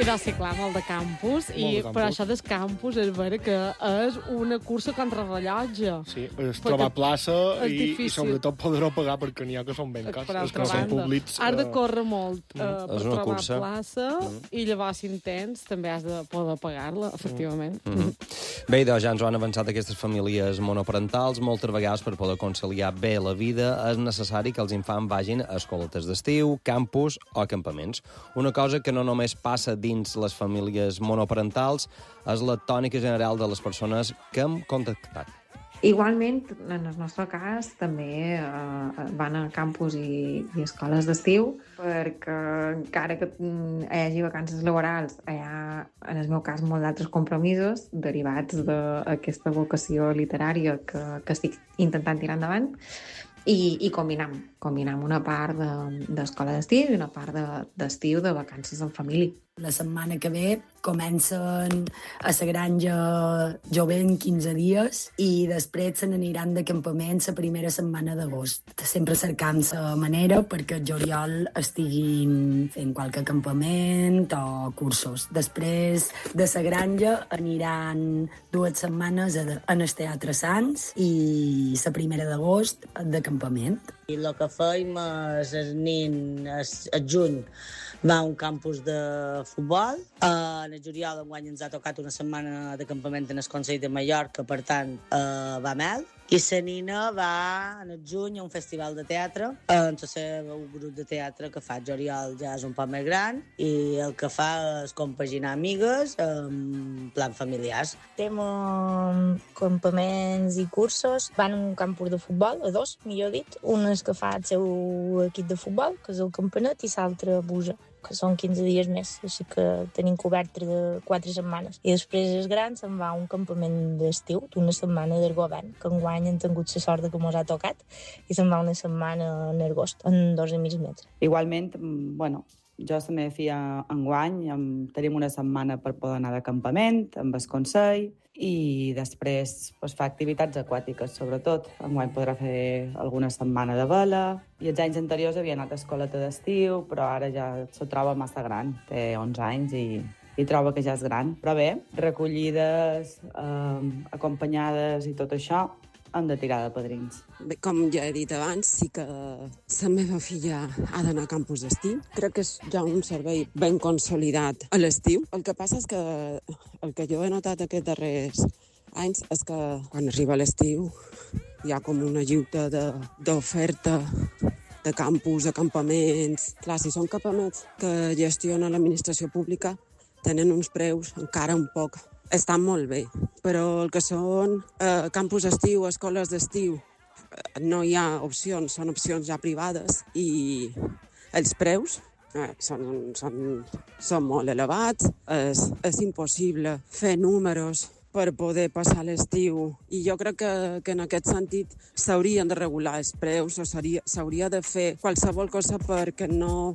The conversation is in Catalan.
I va ser, clar, molt de campus, però això del campus és vera que és una cursa contra rellotge. Sí, és trobar plaça i sobretot poder-ho pagar perquè n'hi ha que són ben cars. Els que són públics... Has de córrer molt per trobar plaça i llavors, si en tens, també has de poder pagar-la, efectivament. Bé, doncs ja ens ho han avançat aquestes famílies monoparentals. Moltes vegades, per poder conciliar bé la vida, és necessari que els infants vagin a escoletes d'estiu, campus o campaments. Una cosa que no només passa dins les famílies monoparentals, és la tònica general de les persones que hem contactat. Igualment, en el nostre cas, també van a campus i escoles d'estiu, perquè encara que hi hagi vacances laborals, hi ha, en el meu cas, molts d'altres compromisos derivats d'aquesta vocació literària que estic intentant tirar endavant, i combinam una part d'escola d'estiu i una part d'estiu de vacances en família. La setmana que ve comencen a la granja jovent 15 dies i després se n'aniran de campament la primera setmana d'agost. Sempre cercant la manera perquè el juliol estiguin fent qualque campament o cursos. Després de la granja aniran 2 setmanes en el Teatre Sants i la primera d'agost de campament. I el que feim és el juny va a un campus de futbol. En el juliol enguany ens ha tocat una setmana de campament en el Consell de Mallorca, per tant, va a Mel. I la Nina va en el juny a un festival de teatre, en el seu grup de teatre que fa. El Oriol ja és un poc més gran i el que fa és compaginar amigues en plan familiars. Fem campaments i cursos. Van a un campus de futbol, a 2, millor dit. Un és que fa el seu equip de futbol, que és el Campanet, i l'altre Busa, que són 15 dies més, així que tenim cobert 4 setmanes. I després els grans se'n va a un campament d'estiu d'una setmana del govern, que enguany han tingut la sort que mos ha tocat, i se'n va una setmana en agost, en 2 amics metres. Igualment, jo la meva filla enguany tenim una setmana per poder anar de campament amb el Consell i després fa activitats aquàtiques, sobretot. Enguany podrà fer alguna setmana de vela i els anys anteriors havia anat a escoleta d'estiu, però ara ja s'ho troba massa gran, té 11 anys i troba que ja és gran. Però bé, recollides, acompanyades i tot això, hem de tirar de padrins. Bé, com ja he dit abans, sí que la meva filla ha d'anar a campus d'estiu. Crec que és ja un servei ben consolidat a l'estiu. El que passa és que el que jo he notat aquests darrers anys és que quan arriba l'estiu hi ha com una lluita d'oferta de campus, de campaments. Clar, si són campaments que gestiona l'administració pública, tenen uns preus encara un poc. Estan molt bé, però el que són campus d'estiu, escoles d'estiu, no hi ha opcions, són opcions ja privades i els preus són molt elevats. És impossible fer números per poder passar l'estiu i jo crec que en aquest sentit s'haurien de regular els preus o s'hauria de fer qualsevol cosa perquè no